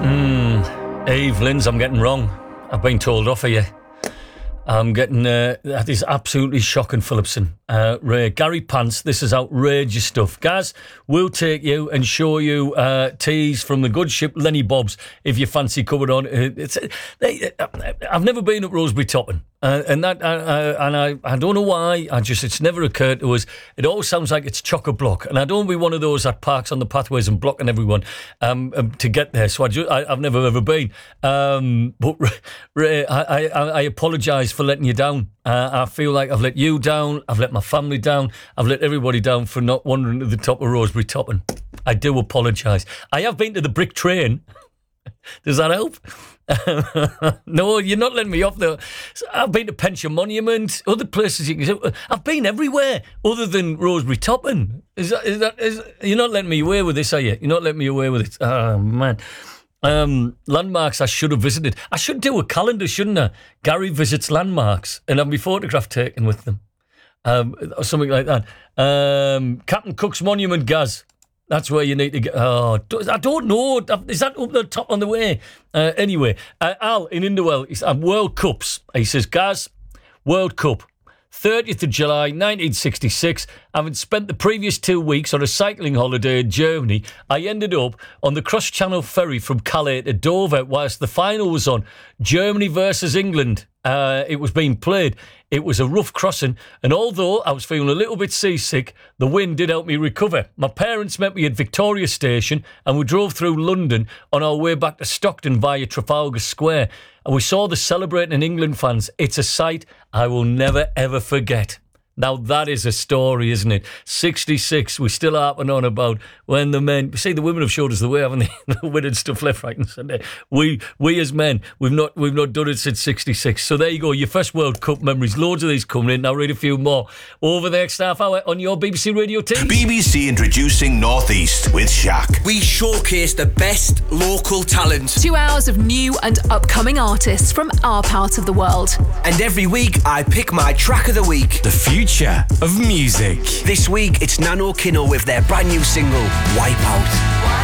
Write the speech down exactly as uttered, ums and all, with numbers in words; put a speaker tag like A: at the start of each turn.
A: Mm, Eve, Linz, I'm getting wrong. I've been told off of you. I'm getting, uh, that is absolutely shocking, Phillipson. Uh, Ray, Gary Pants, this is outrageous stuff. Gaz, we'll take you and show you uh, teas from the good ship Lenny Bob's if you fancy coming on. It's, they, I've never been at Rosebery Topping. Uh, and that, uh, uh, and I, I don't know why. I just, it's never occurred to us. It all sounds like it's chock a block, and I don't want to be one of those that parks on the pathways and blocking everyone um, um, to get there. So I, ju- I, I've never ever been. Um, but Ray, I, I, I apologise for letting you down. Uh, I feel like I've let you down. I've let my family down. I've let everybody down for not wandering to the top of Rosebery Topping. I do apologise. I have been to the Brick Train. Does that help? No, you're not letting me off though. I've been to Pension Monument, other places you can say. I've been everywhere other than Rosebery Topping. Is that, is that, is, you're not letting me away with this, are you? You're not letting me away with it. Oh, man. Um, landmarks I should have visited. I should do a calendar, shouldn't I? Gary visits landmarks and have my photograph taken with them. Um, or something like that. Um, Captain Cook's Monument, Gaz. That's where you need to get. Oh, I don't know. Is that up the top on the way? Uh, anyway, uh, Al in Indowell, he's at World Cups. He says, Gaz, World Cup, thirtieth of July, nineteen sixty-six. Having spent the previous two weeks on a cycling holiday in Germany, I ended up on the cross-channel ferry from Calais to Dover whilst the final was on. Germany versus England. Uh, it was being played. It was a rough crossing, and although I was feeling a little bit seasick, the wind did help me recover. My parents met me at Victoria Station, and we drove through London on our way back to Stockton via Trafalgar Square, and we saw the celebrating England fans. It's a sight I will never, ever forget. Now, that is a story, isn't it? sixty-six, we still harping on about when the men... See, the women have showed us the way, haven't they? The winning stuff left, right and centre. We, we as men, we've not we've not done it since sixty-six. So there you go, your first World Cup memories. Loads of these coming in. Now read a few more over the next half hour on your B B C Radio team.
B: B B C introducing Northeast with Shaq.
C: We showcase the best local talent.
D: Two hours of new and upcoming artists from our part of the world.
C: And every week, I pick my track of the week.
E: The future of music.
C: This week, it's Nano Kino with their brand new single, Wipeout.